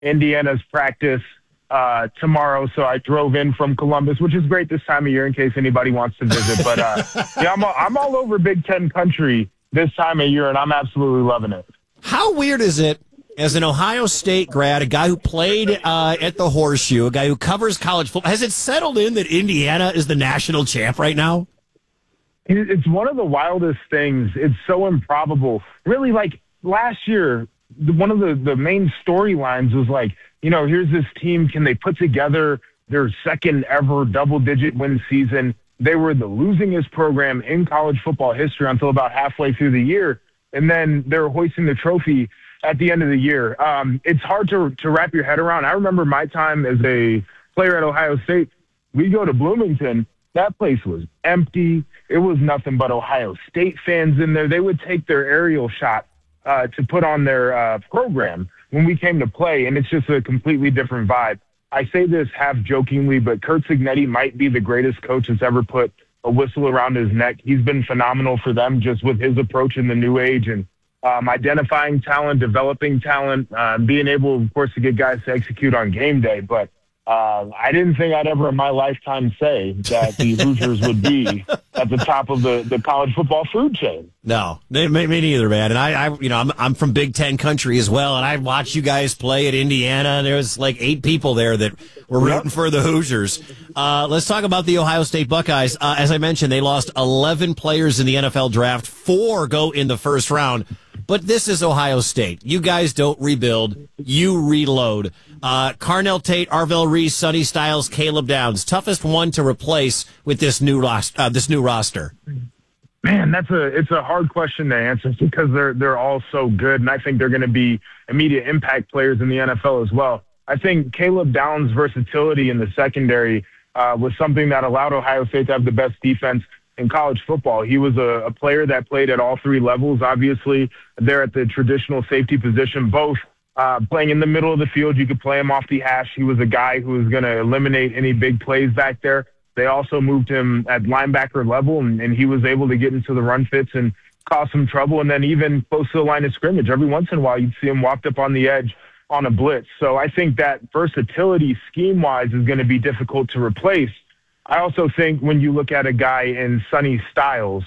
Indiana's practice tomorrow, so I drove in from Columbus, which is great this time of year in case anybody wants to visit. But yeah, I'm all over Big Ten country this time of year, and I'm absolutely loving it. How weird is it, as an Ohio State grad, a guy who played at the Horseshoe, a guy who covers college football, has it settled in that Indiana is the national champ right now? It's one of the wildest things. It's so improbable. Really, like last year, one of the main storylines was like, here's this team. Can they put together their second ever double-digit win season? They were the losingest program in college football history until about halfway through the year. And then they were hoisting the trophy at the end of the year. It's hard to wrap your head around. I remember my time as a player at Ohio State. We go to Bloomington. That place was empty. It was nothing but Ohio State fans in there. They would take their aerial shot to put on their program when we came to play, and it's just a completely different vibe. I say this half jokingly, but Curt Cignetti might be the greatest coach that's ever put a whistle around his neck. He's been phenomenal for them just with his approach in the new age and identifying talent, developing talent, being able, of course, to get guys to execute on game day. But I didn't think I'd ever in my lifetime say that the Hoosiers would be at the top of the college football food chain. No, me neither, man. And I'm from Big Ten country as well, and I watched you guys play at Indiana, and there was like 8 people there that were rooting for the Hoosiers. Let's talk about the Ohio State Buckeyes. As I mentioned, they lost 11 players in the NFL draft. 4 go in the first round. But this is Ohio State. You guys don't rebuild. You reload. Carnell Tate, Arvell Reese, Sonny Styles, Caleb Downs. Toughest one to replace with this new roster. Man, it's a hard question to answer because they're all so good, and I think they're going to be immediate impact players in the NFL as well. I think Caleb Downs' versatility in the secondary was something that allowed Ohio State to have the best defense in college football. He was a player that played at all 3 levels. Obviously, they're at the traditional safety position, both playing in the middle of the field. You could play him off the hash. He was a guy who was going to eliminate any big plays back there. They also moved him at linebacker level, and he was able to get into the run fits and cause some trouble. And then even close to the line of scrimmage, every once in a while, you'd see him walked up on the edge on a blitz. So I think that versatility scheme-wise is going to be difficult to replace. I also think when you look at a guy in Sonny Styles,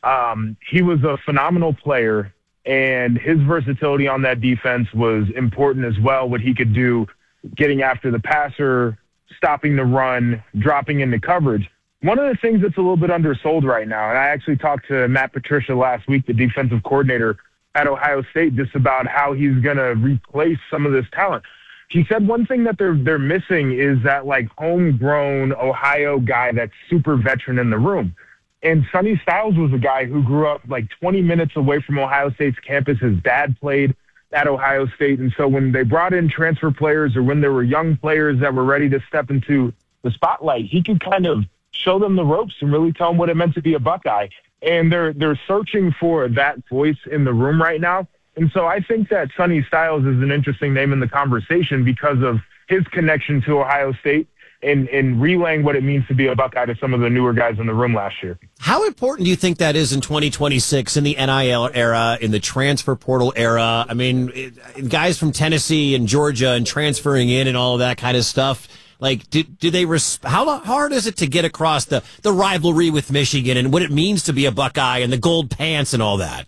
he was a phenomenal player, and his versatility on that defense was important as well, what he could do getting after the passer, stopping the run, dropping into coverage. One of the things that's a little bit undersold right now, and I actually talked to Matt Patricia last week, the defensive coordinator at Ohio State, just about how he's going to replace some of this talent. He said one thing that they're missing is that like homegrown Ohio guy that's super veteran in the room. And Sonny Styles was a guy who grew up like 20 minutes away from Ohio State's campus. His dad played at Ohio State. And so when they brought in transfer players or when there were young players that were ready to step into the spotlight, he could kind of show them the ropes and really tell them what it meant to be a Buckeye. And they're searching for that voice in the room right now. And so I think that Sonny Styles is an interesting name in the conversation because of his connection to Ohio State and relaying what it means to be a Buckeye to some of the newer guys in the room last year. How important do you think that is in 2026 in the NIL era, in the transfer portal era? I mean, guys from Tennessee and Georgia and transferring in and all of that kind of stuff. Like, do they how hard is it to get across the rivalry with Michigan and what it means to be a Buckeye and the gold pants and all that?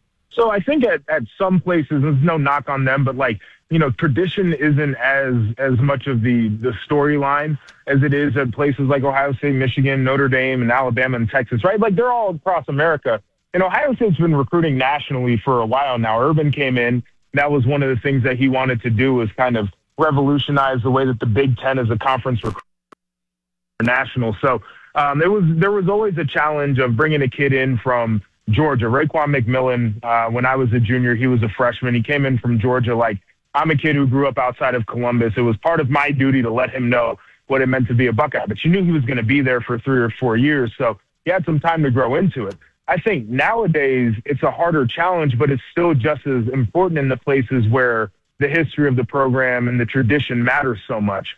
So I think at some places, there's no knock on them, but tradition isn't as much of the storyline as it is at places like Ohio State, Michigan, Notre Dame, and Alabama and Texas, right? Like they're all across America. And Ohio State's been recruiting nationally for a while now. Urban came in. That was one of the things that he wanted to do was kind of revolutionize the way that the Big Ten as a conference recruits national. So there was always a challenge of bringing a kid in from Georgia. Raekwon McMillan, when I was a junior, he was a freshman. He came in from Georgia. Like, I'm a kid who grew up outside of Columbus. It was part of my duty to let him know what it meant to be a Buckeye. But you knew he was going to be there for 3 or 4 years, so he had some time to grow into it. I think nowadays it's a harder challenge, but it's still just as important in the places where the history of the program and the tradition matters so much.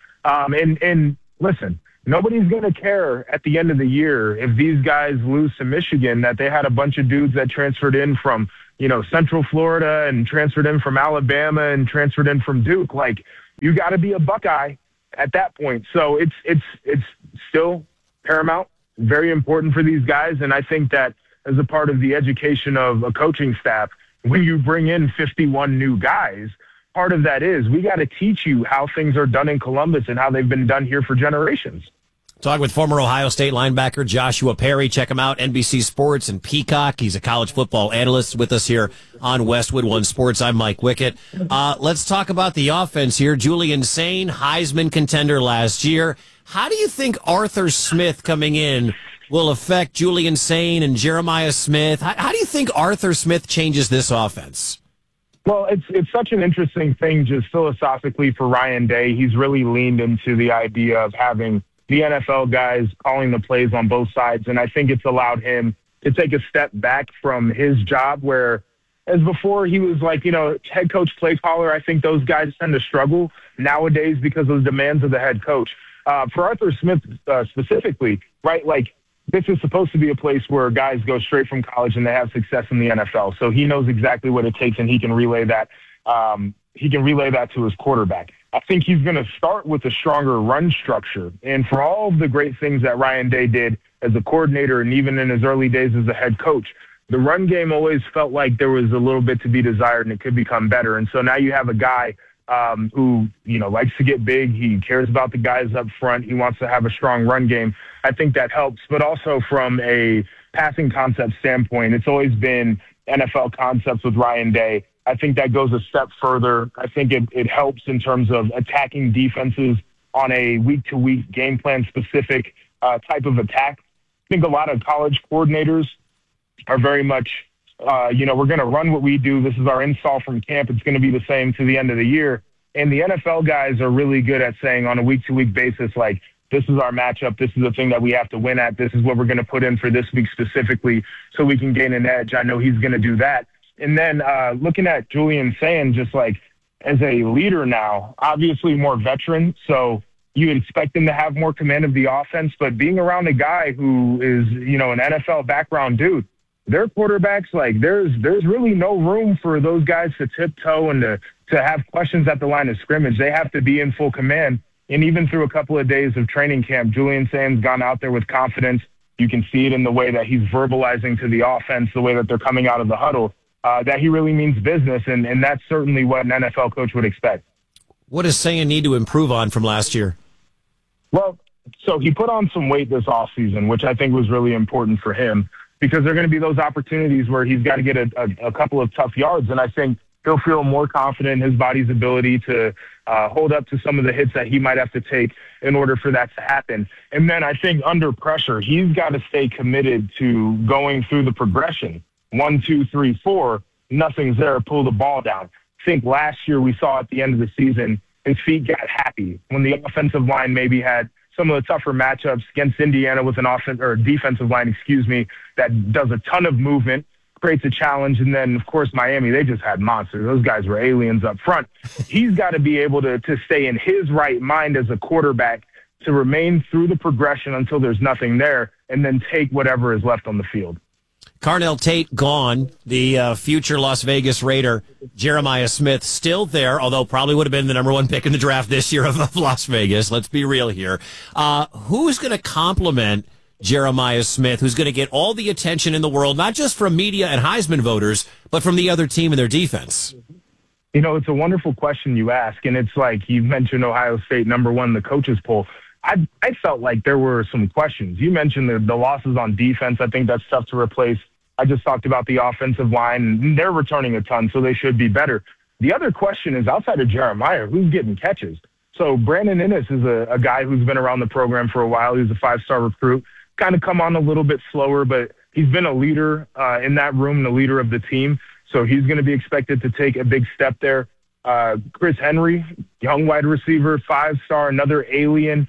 And listen, nobody's going to care at the end of the year if these guys lose to Michigan that they had a bunch of dudes that transferred in from, Central Florida and transferred in from Alabama and transferred in from Duke. Like, you got to be a Buckeye at that point. So it's still paramount, very important for these guys. And I think that as a part of the education of a coaching staff, when you bring in 51 new guys, part of that is we got to teach you how things are done in Columbus and how they've been done here for generations. Talking with former Ohio State linebacker Joshua Perry. Check him out, NBC Sports and Peacock. He's a college football analyst with us here on Westwood One Sports. I'm Mike Wickett. Let's talk about the offense here. Julian Sain, Heisman contender last year. How do you think Arthur Smith coming in will affect Julian Sain and Jeremiah Smith? How do you think Arthur Smith changes this offense? Well, it's such an interesting thing just philosophically for Ryan Day. He's really leaned into the idea of having the NFL guys calling the plays on both sides. And I think it's allowed him to take a step back from his job where, as before, he was like, head coach, play caller. I think those guys tend to struggle nowadays because of the demands of the head coach. For Arthur Smith specifically, right, like this is supposed to be a place where guys go straight from college and they have success in the NFL. So he knows exactly what it takes and he can relay that. He can relay that to his quarterback. I think he's going to start with a stronger run structure. And for all of the great things that Ryan Day did as a coordinator and even in his early days as a head coach, the run game always felt like there was a little bit to be desired and it could become better. And so now you have a guy who, likes to get big. He cares about the guys up front. He wants to have a strong run game. I think that helps. But also from a passing concept standpoint, it's always been NFL concepts with Ryan Day. I think that goes a step further. I think it helps in terms of attacking defenses on a week-to-week game plan specific type of attack. I think a lot of college coordinators are very much, we're going to run what we do. This is our install from camp. It's going to be the same to the end of the year. And the NFL guys are really good at saying on a week-to-week basis, like, this is our matchup. This is the thing that we have to win at. This is what we're going to put in for this week specifically so we can gain an edge. I know he's going to do that. And then looking at Julian Sain, just like as a leader now, obviously more veteran, so you would expect him to have more command of the offense. But being around a guy who is, an NFL background dude, their quarterbacks, like there's really no room for those guys to tiptoe and to have questions at the line of scrimmage. They have to be in full command. And even through a couple of days of training camp, Julian Sain's gone out there with confidence. You can see it in the way that he's verbalizing to the offense, the way that they're coming out of the huddle. That he really means business, and that's certainly what an NFL coach would expect. What does Sain need to improve on from last year? Well, so he put on some weight this offseason, which I think was really important for him because there are going to be those opportunities where he's got to get a couple of tough yards, and I think he'll feel more confident in his body's ability to hold up to some of the hits that he might have to take in order for that to happen. And then I think under pressure, he's got to stay committed to going through the progression. 1, 2, 3, 4, nothing's there, pull the ball down. I think last year we saw at the end of the season, his feet got happy when the offensive line maybe had some of the tougher matchups against Indiana with an defensive line, that does a ton of movement, creates a challenge. And then, of course, Miami, they just had monsters. Those guys were aliens up front. He's got to be able to stay in his right mind as a quarterback to remain through the progression until there's nothing there and then take whatever is left on the field. Carnell Tate gone, the future Las Vegas Raider, Jeremiah Smith still there, although probably would have been the number one pick in the draft this year of Las Vegas. Let's be real here. Who's going to complement Jeremiah Smith, who's going to get all the attention in the world, not just from media and Heisman voters, but from the other team and their defense? It's a wonderful question you ask, and it's like you mentioned Ohio State number one in the coaches poll. I felt like there were some questions. You mentioned the losses on defense. I think that's tough to replace. I just talked about the offensive line, and they're returning a ton, so they should be better. The other question is, outside of Jeremiah, who's getting catches? So Brandon Inniss is a guy who's been around the program for a while. He's a 5-star recruit, kind of come on a little bit slower, but he's been a leader in that room, the leader of the team. So he's going to be expected to take a big step there. Chris Henry, young wide receiver, 5-star, another alien,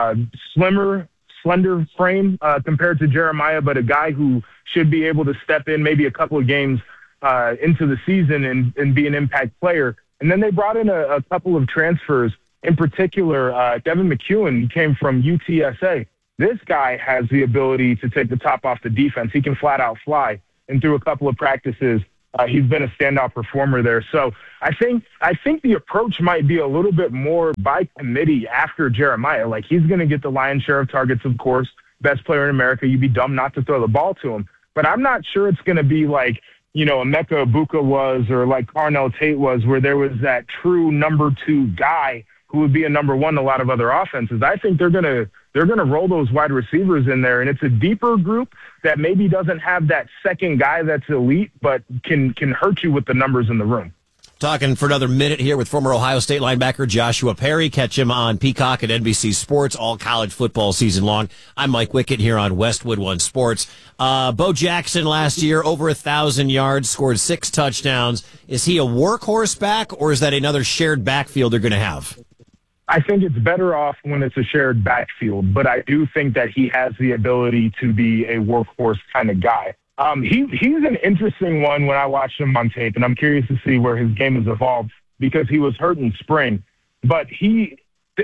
slender frame compared to Jeremiah, but a guy who should be able to step in maybe a couple of games into the season and be an impact player. And then they brought in a couple of transfers, in particular, Devin McEwen. He came from UTSA. This guy has the ability to take the top off the defense. He can flat out fly. And through a couple of practices, He's been a standout performer there. So I think the approach might be a little bit more by committee after Jeremiah. Like, he's going to get the lion's share of targets, of course, best player in America. You'd be dumb not to throw the ball to him. But I'm not sure it's going to be like, Emeka Ibuka was, or like Carnell Tate was, where there was that true number 2 guy who would be a number 1 in a lot of other offenses. I think they're gonna roll those wide receivers in there, and it's a deeper group that maybe doesn't have that second guy that's elite, but can hurt you with the numbers in the room. Talking for another minute here with former Ohio State linebacker Joshua Perry. Catch him on Peacock and NBC Sports all college football season long. I'm Mike Wickett here on Westwood One Sports. Bo Jackson last year, over 1,000 yards, scored 6 touchdowns. Is he a workhorse back, or is that another shared backfield they're going to have? I think it's better off when it's a shared backfield, but I do think that he has the ability to be a workhorse kind of guy. He's an interesting one when I watched him on tape, and I'm curious to see where his game has evolved because he was hurt in spring. But he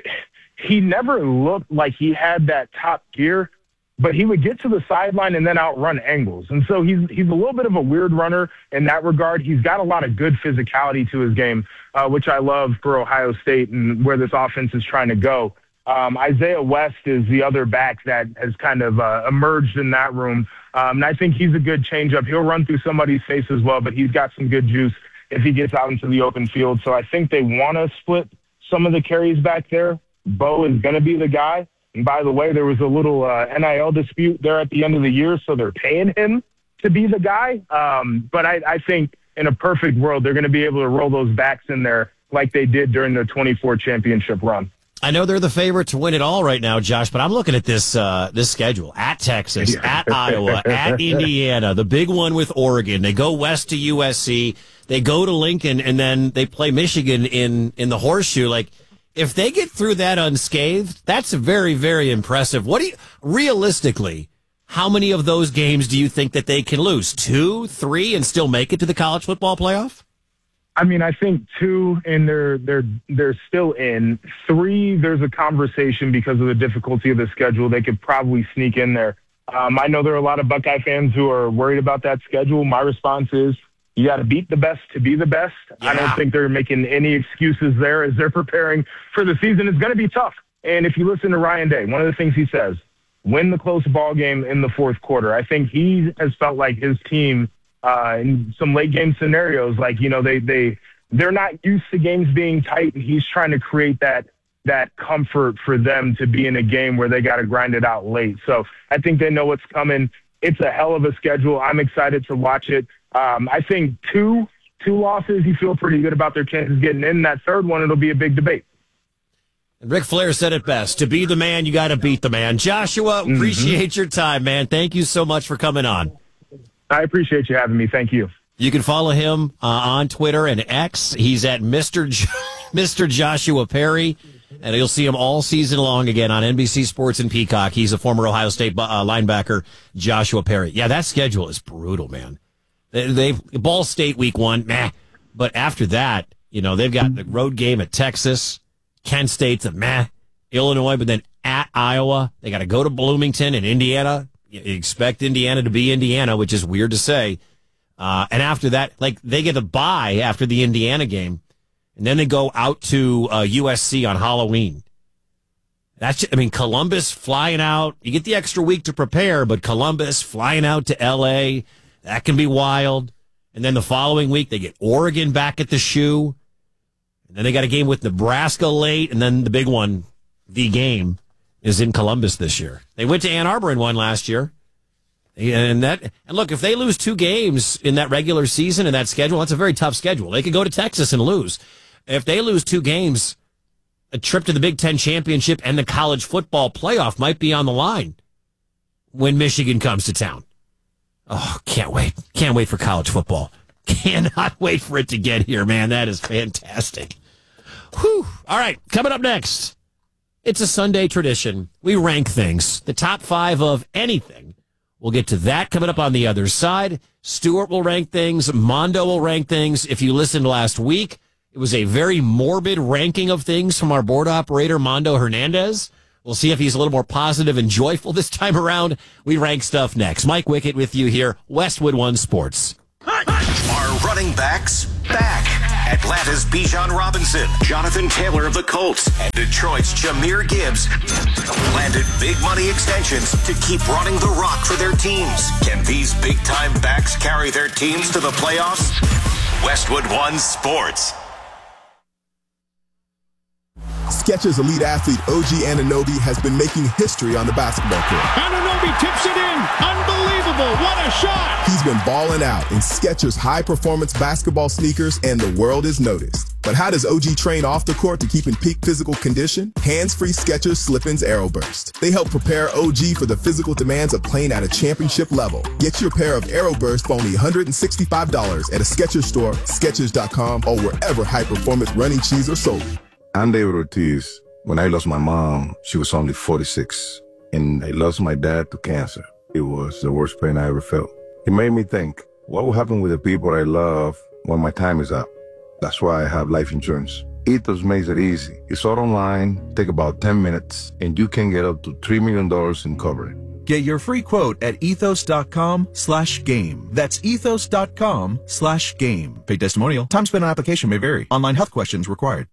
never looked like he had that top gear, but he would get to the sideline and then outrun angles. And so he's a little bit of a weird runner in that regard. He's got a lot of good physicality to his game, which I love for Ohio State and where this offense is trying to go. Isaiah West is the other back that has kind of emerged in that room. And I think he's a good changeup. He'll run through somebody's face as well, but he's got some good juice if he gets out into the open field. So I think they want to split some of the carries back there. Bo is going to be the guy. And by the way, there was a little NIL dispute there at the end of the year, so they're paying him to be the guy. But I think in a perfect world, they're going to be able to roll those backs in there like they did during the 24 championship run. I know they're the favorite to win it all right now, Josh, but I'm looking at this schedule. At Texas, at Iowa, at Indiana, the big one with Oregon. They go west to USC. They go to Lincoln, and then they play Michigan in the horseshoe. Like, if they get through that unscathed, that's very, very impressive. Realistically, how many of those games do you think that they can lose? 2, 3, and still make it to the college football playoff? I mean, I think 2, and they're still in. 3, there's a conversation because of the difficulty of the schedule. They could probably sneak in there. I know there are a lot of Buckeye fans who are worried about that schedule. My response is, you got to beat the best to be the best. Yeah. I don't think they're making any excuses there as they're preparing for the season. It's going to be tough. And if you listen to Ryan Day, one of the things he says, win the close ball game in the fourth quarter. I think he has felt like his team in some late game scenarios, like, they're not used to games being tight, and he's trying to create that comfort for them to be in a game where they got to grind it out late. So I think they know what's coming. It's a hell of a schedule. I'm excited to watch it. I think two losses, you feel pretty good about their chances getting in. That third one, it'll be a big debate. Ric Flair said it best. To be the man, you got to beat the man. Joshua, appreciate your time, man. Thank you so much for coming on. I appreciate you having me. Thank you. You can follow him on Twitter and X. He's at Mr. Joshua Perry, and you'll see him all season long again on NBC Sports and Peacock. He's a former Ohio State linebacker, Joshua Perry. Yeah, that schedule is brutal, man. They've Ball State week 1, meh. But after that, they've got the road game at Texas, Kent State's a meh, Illinois, but then at Iowa, they got to go to Bloomington and Indiana. You expect Indiana to be Indiana, which is weird to say. And after that, they get a bye after the Indiana game, and then they go out to USC on Halloween. Columbus flying out. You get the extra week to prepare, but Columbus flying out to L.A., that can be wild. And then the following week, they get Oregon back at the shoe. And then they got a game with Nebraska late. And then the big one, the game, is in Columbus this year. They went to Ann Arbor and won last year. And look, if they lose 2 games in that regular season in that schedule, that's a very tough schedule. They could go to Texas and lose. If they lose 2 games, a trip to the Big Ten championship and the college football playoff might be on the line when Michigan comes to town. Oh, can't wait. Can't wait for college football. Cannot wait for it to get here, man. That is fantastic. Whew. All right, coming up next, it's a Sunday tradition. We rank things, the top 5 of anything. We'll get to that coming up on the other side. Stuart will rank things. Mondo will rank things. If you listened last week, it was a very morbid ranking of things from our board operator, Mondo Hernandez. We'll see if he's a little more positive and joyful this time around. We rank stuff next. Mike Wickett with you here, Westwood One Sports. Our running backs back. Atlanta's Bijan Robinson, Jonathan Taylor of the Colts, and Detroit's Jahmyr Gibbs landed big money extensions to keep running the rock for their teams. Can these big-time backs carry their teams to the playoffs? Westwood One Sports. Skechers elite athlete OG Anunoby has been making history on the basketball court. Anunoby tips it in. Unbelievable. What a shot. He's been balling out in Skechers high-performance basketball sneakers, and the world is noticed. But how does OG train off the court to keep in peak physical condition? Hands-free Skechers Slip-ins Aeroburst. They help prepare OG for the physical demands of playing at a championship level. Get your pair of Aeroburst for only $165 at a Skechers store, Skechers.com, or wherever high-performance running shoes are sold. I'm David Ortiz. When I lost my mom, she was only 46, and I lost my dad to cancer. It was the worst pain I ever felt. It made me think, what will happen with the people I love when my time is up? That's why I have life insurance. Ethos makes it easy. It's all online, take about 10 minutes, and you can get up to $3 million in coverage. Get your free quote at ethos.com/game. That's ethos.com/game. Paid testimonial. Time spent on application may vary. Online health questions required.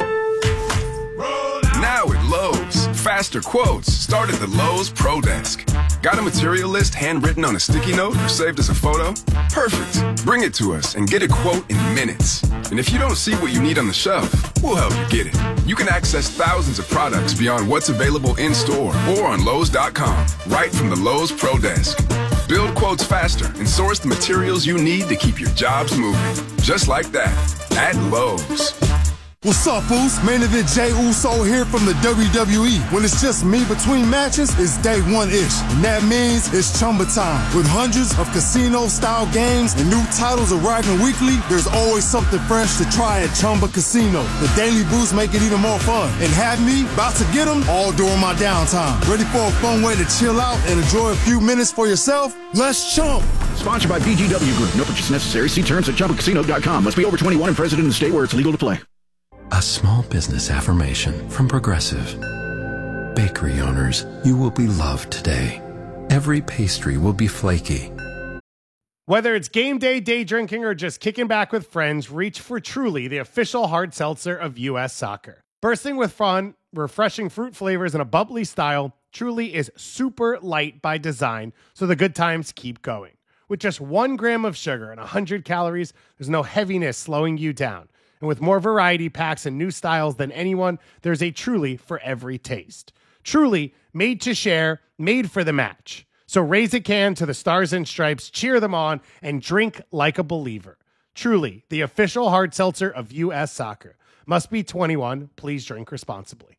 Now at Lowe's, faster quotes start at the Lowe's Pro Desk. Got a material list handwritten on a sticky note or saved as a photo? Perfect. Bring it to us and get a quote in minutes. And if you don't see what you need on the shelf, we'll help you get it. You can access thousands of products beyond what's available in store or on Lowe's.com, right from the Lowe's Pro Desk. Build quotes faster and source the materials you need to keep your jobs moving. Just like that, at Lowe's. What's up, Boost? Main event Jey Uso here from the WWE. When it's just me between matches, it's day one-ish. And that means it's Chumba time. With hundreds of casino-style games and new titles arriving weekly, there's always something fresh to try at Chumba Casino. The Daily Boost make it even more fun. And have me about to get them all during my downtime. Ready for a fun way to chill out and enjoy a few minutes for yourself? Let's chump. Sponsored by BGW Group. No purchase necessary. See terms at ChumbaCasino.com. Must be over 21 and present in the state where it's legal to play. A small business affirmation from Progressive. Bakery owners, you will be loved today. Every pastry will be flaky. Whether it's game day, day drinking, or just kicking back with friends, reach for Truly, the official hard seltzer of U.S. Soccer. Bursting with fun, refreshing fruit flavors, and a bubbly style, Truly is super light by design, so the good times keep going. With just 1 gram of sugar and 100 calories, there's no heaviness slowing you down. And with more variety packs and new styles than anyone, there's a Truly for every taste. Truly, made to share, made for the match. So raise a can to the Stars and Stripes, cheer them on, and drink like a believer. Truly, the official hard seltzer of U.S. Soccer. Must be 21. Please drink responsibly.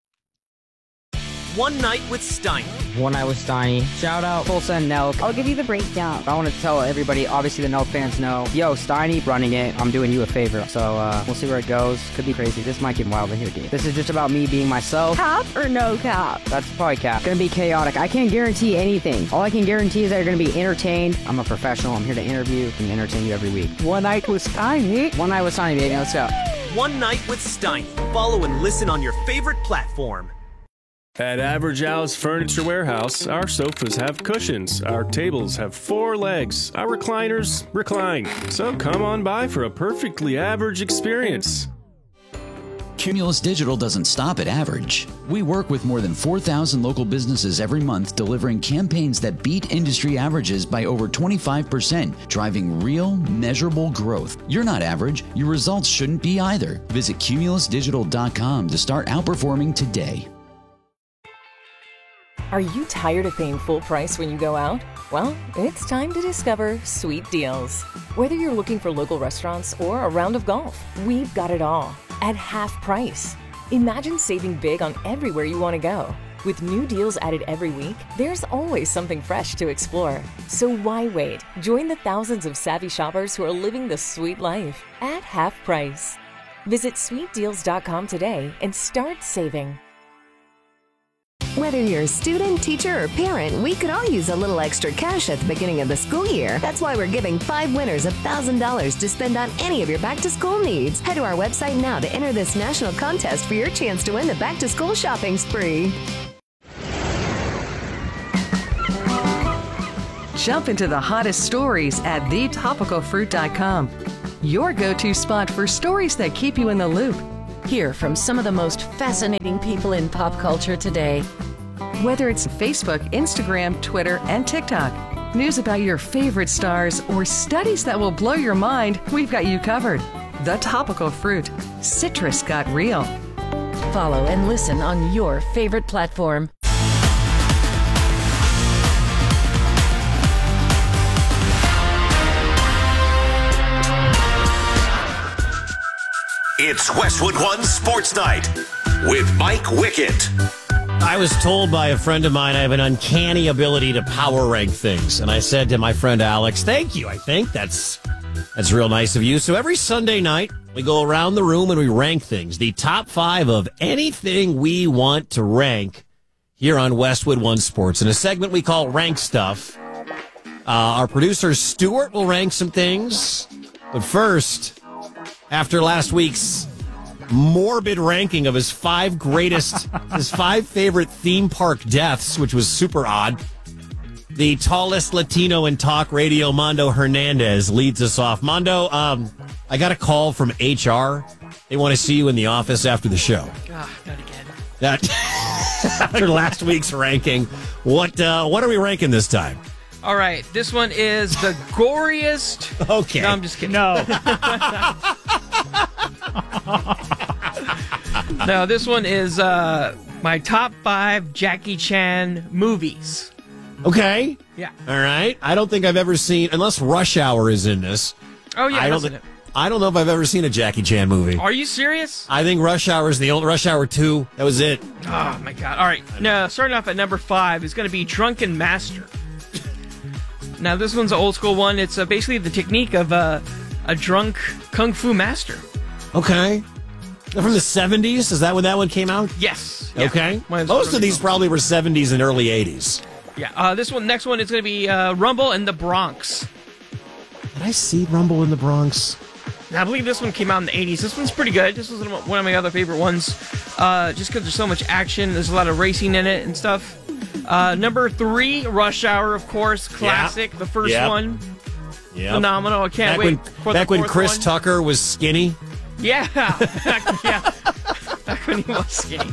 One Night with Steiny. One Night with Steiny. Shout out Tulsa and Nelk. I'll give you the breakdown. I want to tell everybody, obviously the Nelk fans know, yo, Steiny running it. I'm doing you a favor. So we'll see where it goes. Could be crazy. This might get wild in here, dude. This is just about me being myself. Cap or no cap? That's probably cap. It's going to be chaotic. I can't guarantee anything. All I can guarantee is that you're going to be entertained. I'm a professional. I'm here to interview and entertain you every week. One Night with Steiny. One Night with Steiny, baby. Let's go. One Night with Steiny. Follow and listen on your favorite platform. At Average Al's Furniture Warehouse, our sofas have cushions, our tables have 4 legs, our recliners recline. So come on by for a perfectly average experience. Cumulus Digital doesn't stop at average. We work with more than 4,000 local businesses every month, delivering campaigns that beat industry averages by over 25%, driving real, measurable growth. You're not average. Your results shouldn't be either. Visit cumulusdigital.com to start outperforming today. Are you tired of paying full price when you go out? Well, it's time to discover Sweet Deals. Whether you're looking for local restaurants or a round of golf, we've got it all at half price. Imagine saving big on everywhere you want to go. With new deals added every week, there's always something fresh to explore. So why wait? Join the thousands of savvy shoppers who are living the sweet life at half price. Visit sweetdeals.com today and start saving. Whether you're a student, teacher, or parent, we could all use a little extra cash at the beginning of the school year. That's why we're giving 5 winners $1,000 to spend on any of your back-to-school needs. Head to our website now to enter this national contest for your chance to win the back-to-school shopping spree. Jump into the hottest stories at thetopicalfruit.com. Your go-to spot for stories that keep you in the loop. Hear from some of the most fascinating people in pop culture today. Whether it's Facebook, Instagram, Twitter, and TikTok, news about your favorite stars, or studies that will blow your mind, we've got you covered. The Topical Fruit. Citrus got real. Follow and listen on your favorite platform. It's Westwood One Sports Night with Mike Wickett. I was told by a friend of mine I have an uncanny ability to power rank things. And I said to my friend Alex, thank you. I think that's real nice of you. So every Sunday night, we go around the room and we rank things. The top 5 of anything we want to rank here on Westwood One Sports. In a segment we call Rank Stuff. Our producer Stuart will rank some things. But first, after last week's morbid ranking of his 5 favorite theme park deaths, which was super odd, the tallest Latino in talk radio, Mondo Hernandez, leads us off. Mondo, I got a call from HR. They want to see you in the office after the show. Not again. After last week's ranking, what are we ranking this time? All right, this one is the goriest. Okay. No, I'm just kidding. No. No, this one is my top 5 Jackie Chan movies. Okay. Yeah. All right. I don't think I've ever seen, unless Rush Hour is in this. Oh, yeah. I don't know if I've ever seen a Jackie Chan movie. Are you serious? I think Rush Hour is the old Rush Hour 2. That was it. Oh, my God. All right. Now, starting off at number 5 is going to be Drunken Master. Now, this one's an old school one. It's basically the technique of a drunk kung fu master. Okay. From the 70s? Is that when that one came out? Yes. Yeah. Okay. Most of these probably were 70s and early 80s. Yeah. Next one is going to be Rumble in the Bronx. Did I see Rumble in the Bronx? Now, I believe this one came out in the 80s. This one's pretty good. This was one of my other favorite ones. Just because there's so much action. There's a lot of racing in it and stuff. Number 3, Rush Hour, of course. Classic. Yep. The first one. Yeah. Phenomenal. I can't wait for the back when fourth Chris one. Tucker was skinny. Yeah. Back when he was skinny.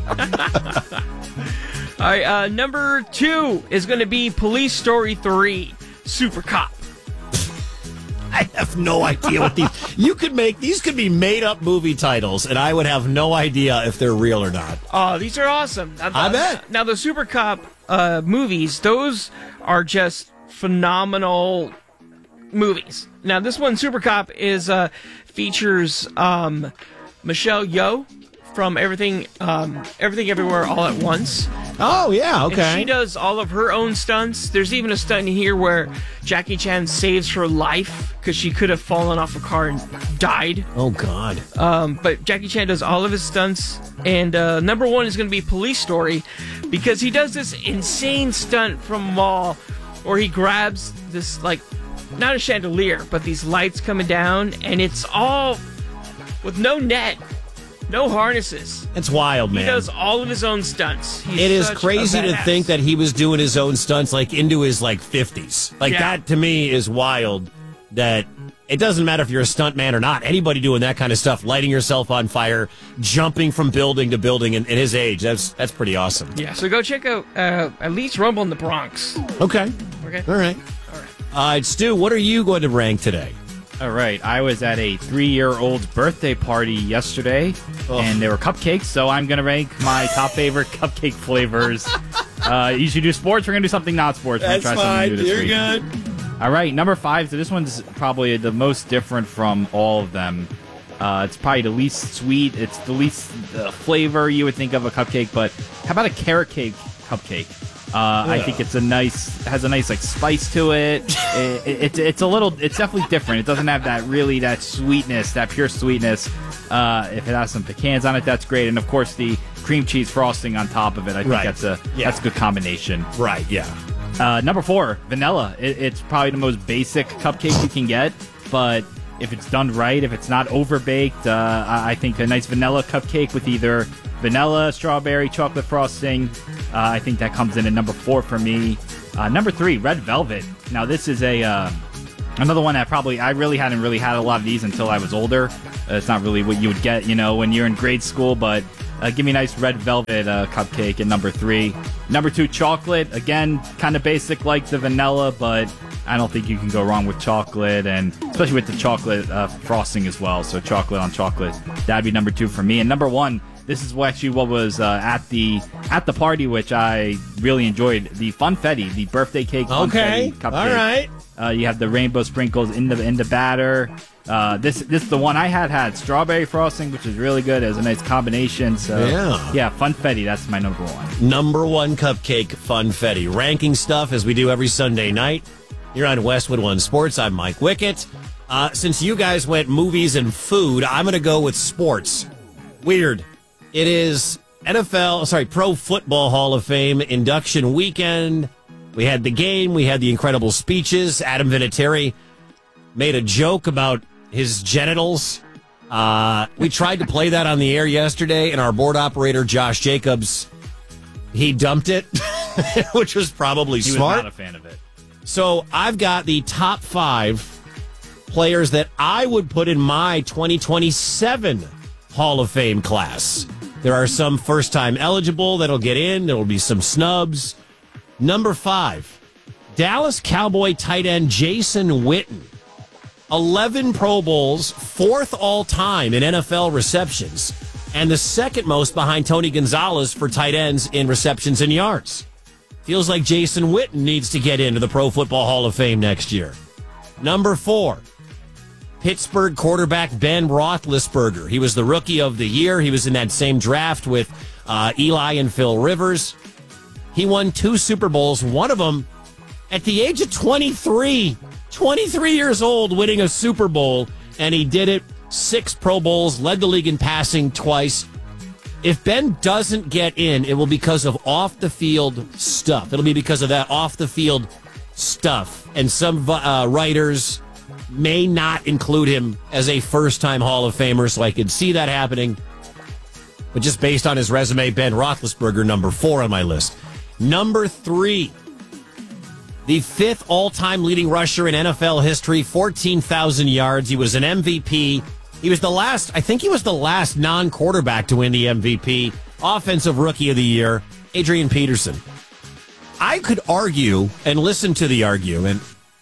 All right. Number 2 is going to be Police Story 3, Super Cop. I have no idea what these could be made up movie titles, and I would have no idea if they're real or not. Oh, these are awesome. I bet. Now, the Super Cop movies, those are just phenomenal movies. Now, this one, Super Cop, features Michelle Yeoh from Everything Everywhere All at Once. Oh, yeah, okay. And she does all of her own stunts. There's even a stunt in here where Jackie Chan saves her life because she could have fallen off a car and died. Oh, God. But Jackie Chan does all of his stunts. And number 1 is going to be Police Story because he does this insane stunt from a mall where he grabs this, like, not a chandelier, but these lights coming down, and it's all with no net. No harnesses. It's wild, man. He does all of his own stunts. It is crazy to think that he was doing his own stunts like into his 50s. That to me is wild. That it doesn't matter if you're a stuntman or not. Anybody doing that kind of stuff, lighting yourself on fire, jumping from building to building in his age, that's pretty awesome. Yeah, so go check out at least Rumble in the Bronx. Okay. All right. Stu, what are you going to rank today? All right, I was at a 3-year-old's birthday party yesterday, and there were cupcakes, so I'm going to rank my top favorite cupcake flavors. You should do sports. We're going to do something not sports. That's try fine. Something new this week. You're good. All right, number 5. So this one's probably the most different from all of them. It's probably the least sweet. It's the least flavor you would think of a cupcake, but how about a carrot cake cupcake? I think has a nice spice to it. It's definitely different. It doesn't have that sweetness, that pure sweetness. If it has some pecans on it, that's great. And of course the cream cheese frosting on top of it. I think that's a good combination. Right. Yeah. Number 4, vanilla. It's probably the most basic cupcake you can get, but if it's done right, if it's not overbaked, I think a nice vanilla cupcake with either vanilla, strawberry, chocolate frosting, I think that comes in at number 4 for me. Number 3, Red Velvet. Now, this is another one that I really hadn't had a lot of these until I was older. It's not really what you would get, when you're in grade school, but give me a nice Red Velvet cupcake at number 3. Number 2, chocolate. Again, kind of basic like the vanilla, but I don't think you can go wrong with chocolate, and especially with the chocolate frosting as well. So chocolate on chocolate, that'd be number 2 for me. And number 1, this is actually what was at the party, which I really enjoyed. The Funfetti, the birthday cake Funfetti cupcake. All right. You have the rainbow sprinkles in the batter. This is the one I had strawberry frosting, which is really good as a nice combination. So yeah, Funfetti, that's my number 1. Number 1 cupcake, Funfetti. Ranking stuff as we do every Sunday night. You're on Westwood One Sports. I'm Mike Wickett. Since you guys went movies and food, I'm going to go with sports. Weird. It is Pro Football Hall of Fame induction weekend. We had the game. We had the incredible speeches. Adam Vinatieri made a joke about his genitals. We tried to play that on the air yesterday, and our board operator, Josh Jacobs, he dumped it, which was probably smart. He was not a fan of it. So I've got the top 5 players that I would put in my 2027 Hall of Fame class. There are some first-time eligible that'll get in. There will be some snubs. Number 5, Dallas Cowboy tight end Jason Witten. 11 Pro Bowls, 4th all-time in NFL receptions, and the second most behind Tony Gonzalez for tight ends in receptions and yards. Feels like Jason Witten needs to get into the Pro Football Hall of Fame next year. Number 4, Pittsburgh quarterback Ben Roethlisberger. He was the Rookie of the Year. He was in that same draft with Eli and Phil Rivers. He won 2 Super Bowls, one of them at the age of 23. 23 years old, winning a Super Bowl, and he did it. 6 Pro Bowls, led the league in passing twice. If Ben doesn't get in, it will be because of off-the-field stuff. It'll be because of that off-the-field stuff. And some writers may not include him as a first-time Hall of Famer, so I could see that happening. But just based on his resume, Ben Roethlisberger, number 4 on my list. Number 3, the 5th all-time leading rusher in NFL history, 14,000 yards. He was an MVP. He was the last non-quarterback to win the MVP. Offensive Rookie of the Year, Adrian Peterson. I could argue and listen to the argument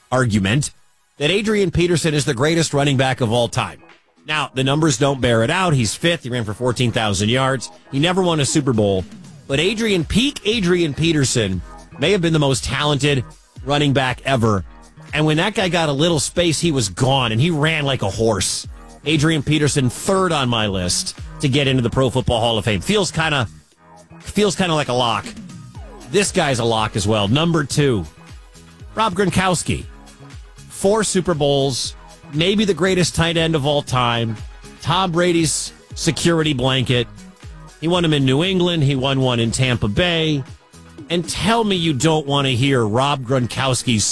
that Adrian Peterson is the greatest running back of all time. Now, the numbers don't bear it out. He's 5th. He ran for 14,000 yards. He never won a Super Bowl. But peak Adrian Peterson may have been the most talented running back ever. And when that guy got a little space, he was gone, and he ran like a horse. Adrian Peterson, 3rd on my list to get into the Pro Football Hall of Fame. Feels kind of like a lock. This guy's a lock as well. Number 2, Rob Gronkowski. 4 Super Bowls, maybe the greatest tight end of all time. Tom Brady's security blanket. He won them in New England. He won one in Tampa Bay. And tell me you don't want to hear Rob Gronkowski's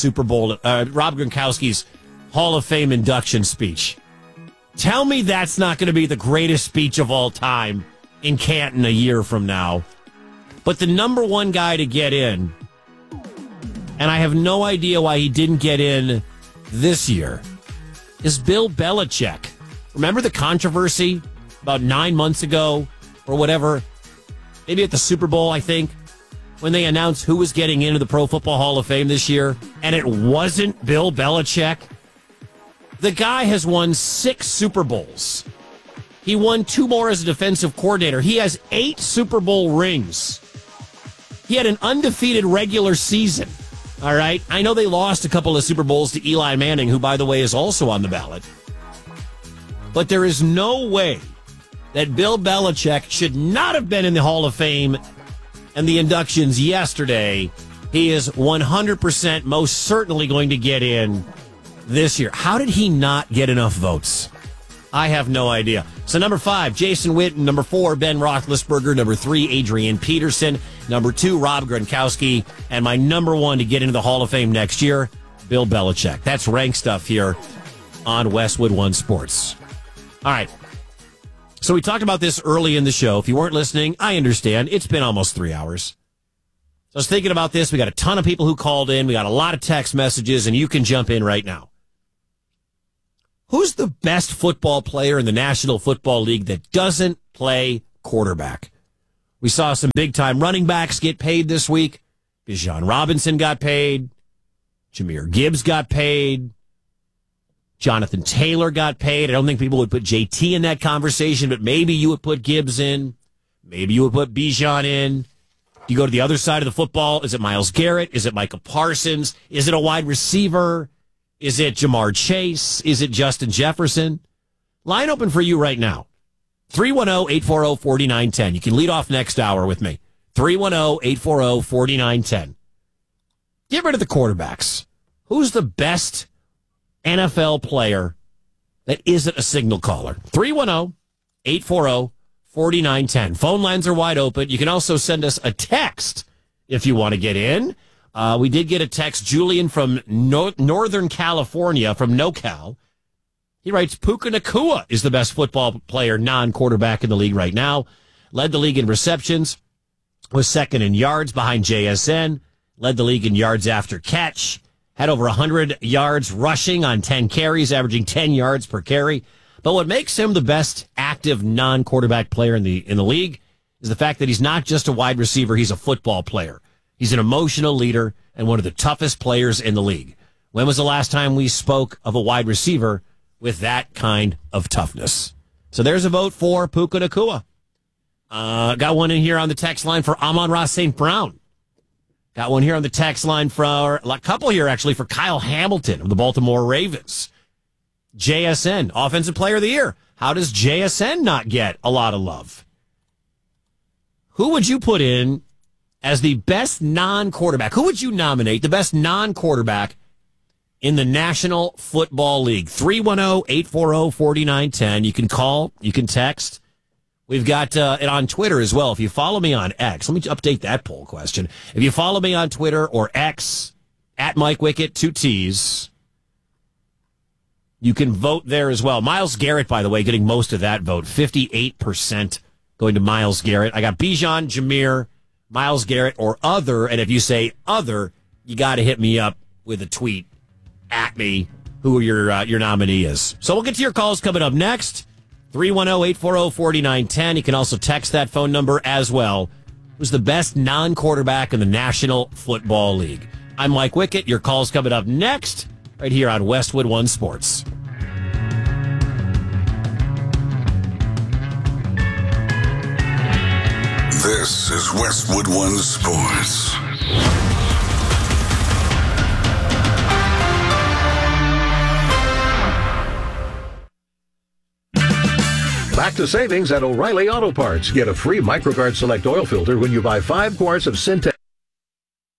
Hall of Fame induction speech. Tell me that's not going to be the greatest speech of all time in Canton a year from now. But the number 1 guy to get in, and I have no idea why he didn't get in this year, is Bill Belichick. Remember the controversy about 9 months ago or whatever, maybe at the Super Bowl, I think, when they announced who was getting into the Pro Football Hall of Fame this year, and it wasn't Bill Belichick? The guy has won 6 Super Bowls. He won 2 more as a defensive coordinator. He has 8 Super Bowl rings. He had an undefeated regular season. All right? I know they lost a couple of Super Bowls to Eli Manning, who, by the way, is also on the ballot. But there is no way that Bill Belichick should not have been in the Hall of Fame and the inductions yesterday. He is 100% most certainly going to get in this year. How did he not get enough votes? I have no idea. So number 5, Jason Witten. Number 4, Ben Roethlisberger. Number 3, Adrian Peterson. Number 2, Rob Gronkowski. And my number 1 to get into the Hall of Fame next year, Bill Belichick. That's rank stuff here on Westwood One Sports. All right. So we talked about this early in the show. If you weren't listening, I understand. It's been almost 3 hours. So I was thinking about this. We got a ton of people who called in. We got a lot of text messages, and you can jump in right now. Who's the best football player in the National Football League that doesn't play quarterback? We saw some big-time running backs get paid this week. Bijan Robinson got paid. Jahmyr Gibbs got paid. Jonathan Taylor got paid. I don't think people would put JT in that conversation, but maybe you would put Gibbs in. Maybe you would put Bijan in. You go to the other side of the football. Is it Myles Garrett? Is it Micah Parsons? Is it a wide receiver? Is it Jamar Chase? Is it Justin Jefferson? Line open for you right now. 310-840-4910. You can lead off next hour with me. 310-840-4910. Get rid of the quarterbacks. Who's the best NFL player that isn't a signal caller? 310-840-4910. Phone lines are wide open. You can also send us a text if you want to get in. We did get a text. Julian from Northern California, from NoCal. He writes, Puka Nacua is the best football player, non-quarterback in the league right now. Led the league in receptions. Was second in yards behind JSN. Led the league in yards after catch. Had over 100 yards rushing on 10 carries, averaging 10 yards per carry. But what makes him the best active non-quarterback player in the league is the fact that he's not just a wide receiver, he's a football player. He's an emotional leader and one of the toughest players in the league. When was the last time we spoke of a wide receiver with that kind of toughness? So there's a vote for Puka Nacua. Got one in here on the text line for Amon-Ra St. Brown. Got one here on the text line for a couple here, actually, for Kyle Hamilton of the Baltimore Ravens. JSN, Offensive Player of the Year. How does JSN not get a lot of love? Who would you put in as the best non-quarterback? Who would you nominate the best non-quarterback in the National Football League? 310-840-4910. You can call, you can text. We've got it on Twitter as well. If you follow me on X, let me update that poll question. If you follow me on Twitter or X, at Mike Wickett, 2 T's, you can vote there as well. Myles Garrett, by the way, getting most of that vote. 58% going to Myles Garrett. I got Bijan, Jahmyr, Myles Garrett, or other. And if you say other, you got to hit me up with a tweet at me who your nominee is. So we'll get to your calls coming up next. 310-840-4910. You can also text that phone number as well. Who's the best non-quarterback in the National Football League? I'm Mike Wickett. Your call's coming up next, right here on Westwood One Sports. This is Westwood One Sports. Back to savings at O'Reilly Auto Parts. Get a free MicroGuard Select oil filter when you buy 5 quarts of Syntex